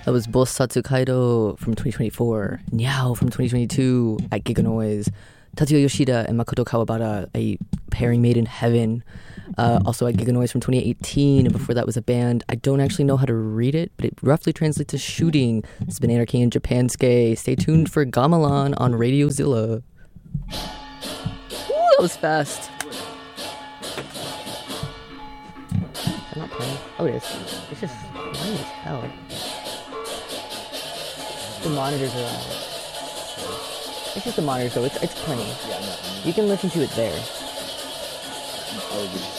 That was Bossatsu Kaido from 2024, Niao from 2022 at Giga Noise, Tatsuya Yoshida and Makoto Kawabara, a pairing made in heaven, also at Giga Noise from 2018, and before that was a band, I don't actually know how to read it, but it roughly translates to shooting. This has been Anarchy in Japanske. Stay tuned for Gamelan on Radio Zilla. Ooh, that was fast. I'm not playing. Oh, it is. It's just loud as hell. The monitors are on. It's just the monitors, though. It's playing. You can listen to it there.